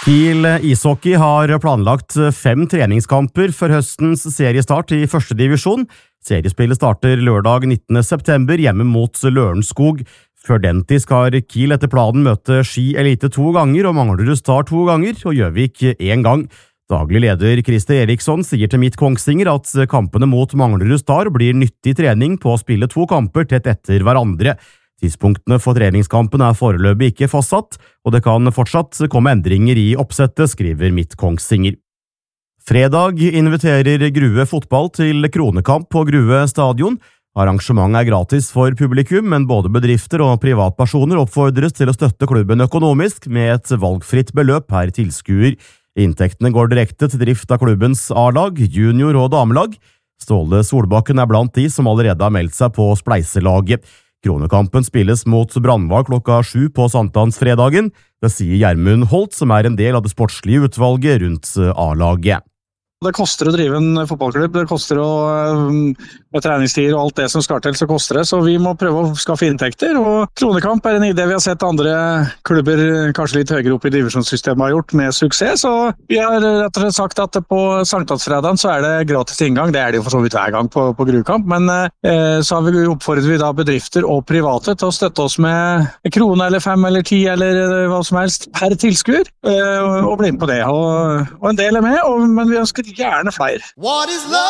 Kiel ishockey har planlagt 5 treningskamper for høstens seriestart i første divisjon. Seriespillet starter lørdag 19. september hjemme mot Lørenskog. Før den tid skal Kiel etter planen møte Ski Elite 2 ganger og Manglerud Star 2 ganger og Gjøvik 1 gang. Daglig leder Christer Eriksson sier til Midt Kongsvinger at kampene mot Manglerud Star blir nyttig trening på å spille 2 kamper tett etter hverandre. Tidspunktene for treningskampen foreløpig ikke fastsatt, og det kan fortsatt komme endringer i oppsettet, skriver Midt Kongsvinger. Fredag inviterer Grue fotball til kronekamp på Grue stadion. Arrangementet gratis for publikum, men både bedrifter og privatpersoner oppfordres til å støtte klubben økonomisk med et valgfritt beløp per tilskuer. Inntektene går direkte til drift av klubbens A-lag, junior- og damelag. Ståle Solbakken blant de som allerede har meldt seg på spleiselaget. Kronekampen spilles mot Brandval klokka 7 på sankthansfredagen. Det sier Gjermund Holt, som en del av det sportslige utvalget rundt A-laget. Det koster å drive en fotballklubb, det koster med treningstider og alt det som skal til, så koster det, så vi må prøve å skaffe inntekter, og kronekamp en idé vi har sett andre klubber kanskje litt høyere opp i divisjonssystemet har gjort med suksess, så vi har rett og slett sagt at på sankthansfredagen så det gratis inngang, det det jo for så vidt hver gang på Grukamp, men så har vi oppfordret vi da bedrifter og private til å støtte oss med 1 krone eller 5 eller 10 eller hva som helst per tilskuer, og bli inn på det, og en del med, men vi ønsker gjerne flere.